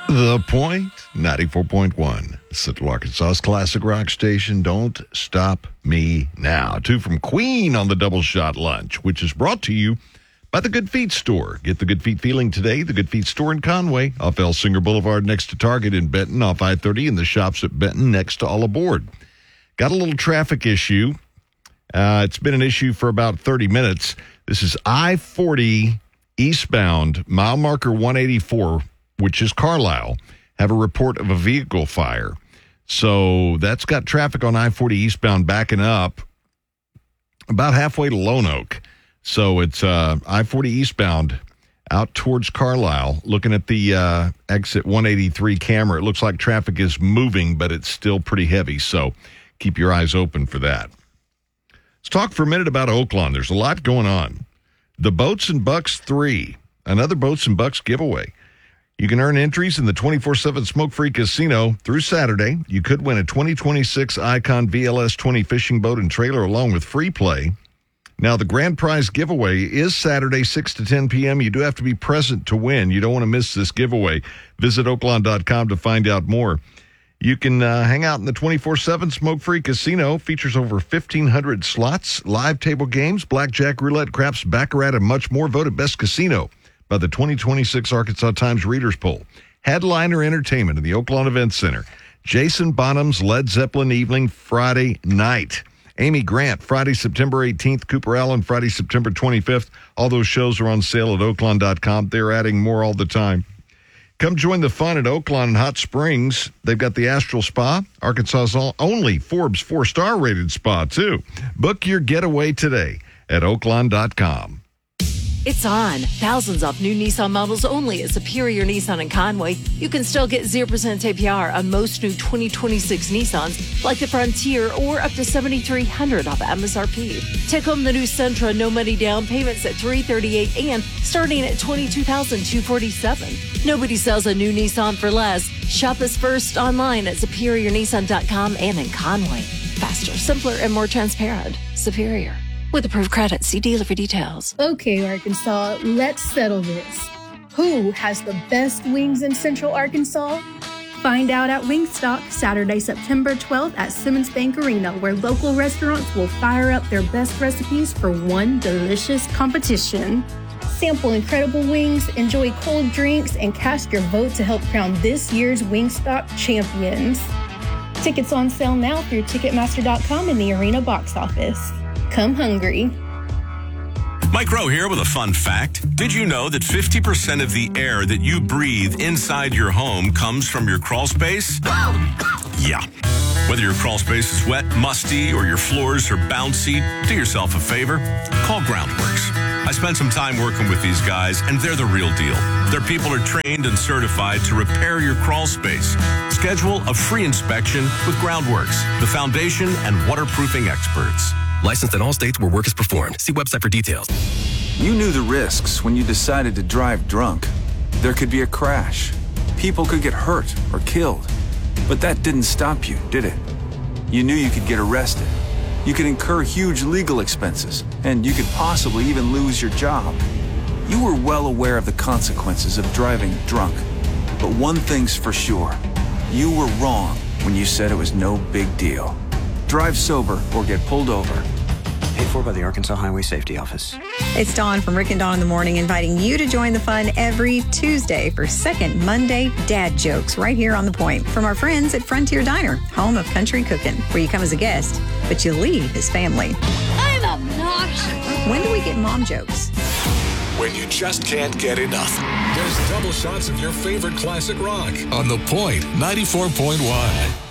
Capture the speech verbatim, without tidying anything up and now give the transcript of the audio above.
The Point, ninety-four point one. Central Arkansas's classic rock station. Don't Stop Me Now. Two from Queen on the Double Shot Lunch, which is brought to you by the Good Feet Store. Get the Good Feet feeling today. The Good Feet Store in Conway, off El Singer Boulevard next to Target in Benton, off I thirty, and the shops at Benton next to All Aboard. Got a little traffic issue. Uh, it's been an issue for about thirty minutes. This is I forty eastbound, mile marker one eighty-four, which is Carlisle, have a report of a vehicle fire. So that's got traffic on I forty eastbound backing up about halfway to Lone Oak. So it's uh, I forty eastbound out towards Carlisle. Looking at the uh, exit one eighty-three camera, it looks like traffic is moving, but it's still pretty heavy. So keep your eyes open for that. Let's talk for a minute about Oaklawn. There's a lot going on. The Boats and Bucks three, another Boats and Bucks giveaway. You can earn entries in the twenty-four seven Smoke Free Casino through Saturday. You could win a twenty twenty-six Icon V L S twenty fishing boat and trailer along with free play. Now, the grand prize giveaway is Saturday, six to ten p.m. You do have to be present to win. You don't want to miss this giveaway. Visit Oaklawn dot com to find out more. You can uh, hang out in the twenty-four seven Smoke Free Casino. Features over fifteen hundred slots, live table games, blackjack, roulette, craps, baccarat, and much more. Voted best casino by the twenty twenty-six Arkansas Times Readers Poll. Headliner entertainment in the Oaklawn Event Center. Jason Bonham's Led Zeppelin evening Friday night. Amy Grant, Friday, September eighteenth. Cooper Allen, Friday, September twenty-fifth. All those shows are on sale at Oaklawn dot com. They're adding more all the time. Come join the fun at Oaklawn and Hot Springs. They've got the Astral Spa, Arkansas's only Forbes four-star rated spa, too. Book your getaway today at Oaklawn dot com. It's on. Thousands off new Nissan models only at Superior Nissan in Conway. You can still get zero percent A P R on most new twenty twenty-six Nissans, like the Frontier, or up to seven thousand three hundred dollars off M S R P. Take home the new Sentra, no money down, payments at three hundred thirty-eight dollars and starting at twenty-two thousand two hundred forty-seven dollars. Nobody sells a new Nissan for less. Shop us first online at Superior Nissan dot com and in Conway. Faster, simpler, and more transparent. Superior. With approved credit, see dealer for details. Okay, Arkansas, let's settle this. Who has the best wings in Central Arkansas? Find out at Wingstop Saturday, September twelfth at Simmons Bank Arena, where local restaurants will fire up their best recipes for one delicious competition. Sample incredible wings, enjoy cold drinks, and cast your vote to help crown this year's Wingstop champions. Tickets on sale now through Ticketmaster dot com and the Arena box office. Come hungry. Mike Rowe here with a fun fact. Did you know that fifty percent of the air that you breathe inside your home comes from your crawl space? Yeah. Whether your crawl space is wet, musty, or your floors are bouncy, do yourself a favor. Call Groundworks. I spent some time working with these guys, and they're the real deal. Their people are trained and certified to repair your crawl space. Schedule a free inspection with Groundworks, the foundation and waterproofing experts. Licensed in all states where work is performed. See website for details. You knew the risks when you decided to drive drunk. There could be a crash. People could get hurt or killed. But that didn't stop you, did it? You knew you could get arrested. You could incur huge legal expenses, and you could possibly even lose your job. You were well aware of the consequences of driving drunk. But one thing's for sure. You were wrong when you said it was no big deal. Drive sober or get pulled over. Paid for by the Arkansas Highway Safety Office. It's Dawn from Rick and Dawn in the Morning, inviting you to join the fun every Tuesday for Second Monday Dad Jokes right here on The Point from our friends at Frontier Diner, home of country cooking, where you come as a guest, but you leave as family. I'm obnoxious. When do we get mom jokes? When you just can't get enough. There's double shots of your favorite classic rock on The Point ninety-four point one.